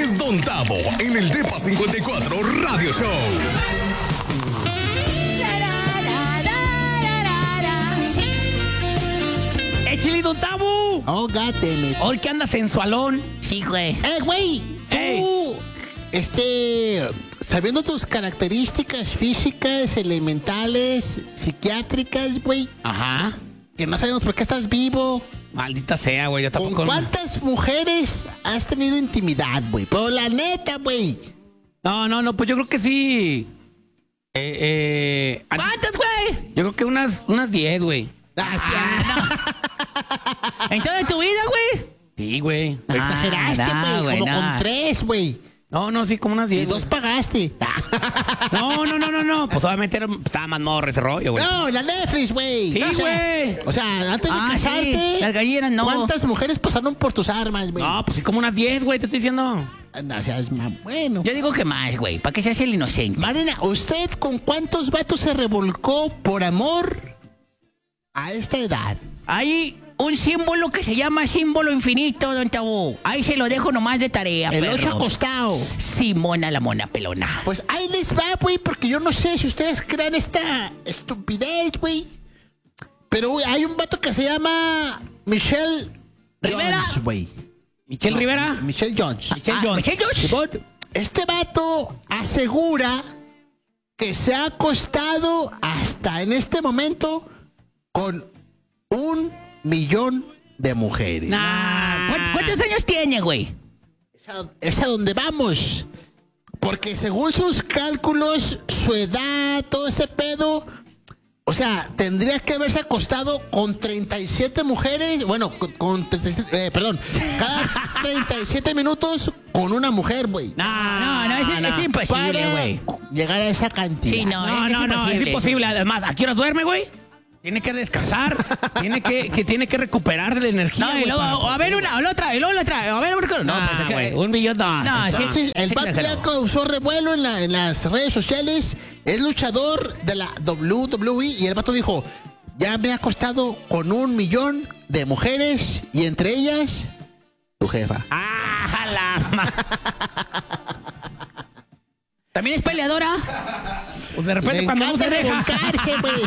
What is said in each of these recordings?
es Don Tavo en el Depa 54 Radio Show. ¡Échale, Don Tavo! Oh, God damn it. Hoy que andas sensualón. Sí, güey. Güey, tú, sabiendo tus características físicas, elementales, psiquiátricas, güey, Ajá. que no sabemos por qué estás vivo. Maldita sea, güey. Yo ¿Con tampoco. cuántas mujeres has tenido intimidad, güey? Pero la neta, güey. No, pues yo creo que sí. ¿Cuántas, güey? Yo creo que unas 10, güey. ¿En toda tu vida, güey? Sí, güey. Exageraste, güey. Como con 3, güey. No, sí, como unas Y 10. 2 pagaste. No. Pues obviamente estaba más morro ese rollo, güey. No, la Netflix, güey. Sí, O sea, güey. O sea, antes de casarte. Sí. Las gallinas no. ¿Cuántas mujeres pasaron por tus armas, güey? No, pues sí, como unas 10, güey, te estoy diciendo. No seas bueno. Yo digo que más, güey. ¿Para qué se hace el inocente? Marina, ¿usted con cuántos vatos se revolcó por amor a esta edad? Hay un símbolo que se llama símbolo infinito, Don Tavo. Ahí se lo dejo nomás de tarea, El perro. 8 acostado. Simona la mona pelona. Pues ahí les va, güey, porque yo no sé si ustedes crean esta estupidez, güey. Pero güey, hay un vato que se llama Michelle Rivera. Jones, güey. ¿Michelle Rivera? Michelle Jones. Michelle Jones. Michelle Jones. Simón, este vato asegura que se ha acostado hasta en este momento con 1,000,000 de mujeres. Nah. ¿Cuántos años tiene, güey? Es a donde vamos. Porque según sus cálculos, su edad, todo ese pedo, o sea, tendría que haberse acostado con 37 mujeres, bueno, con 37, perdón, cada 37 minutos con una mujer, güey. No, es imposible, Para güey. llegar a esa cantidad. Sí, no, Es imposible. Además, ¿a qué horas duerme, güey? Tiene que descansar, tiene que recuperar de la energía. No, y güey, luego, para- a ver una, o la otra, y luego la otra. A ver, no, pues acá, güey, 1,000,000 no. No, sí, Sí, el sí, vato claro. ya causó revuelo en las redes sociales. Es luchador de la WWE y el vato dijo, ya me ha costado con 1,000,000 de mujeres y entre ellas, tu jefa. ¡Ah, la ma- ¿También es peleadora? Pues de repente Le cuando no se encanta deja. revolcarse, güey.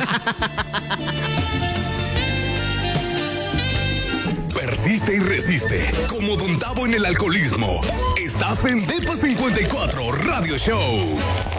Persiste y resiste. Como Don Tavo en el alcoholismo. Estás en Depa 54 Radio Show.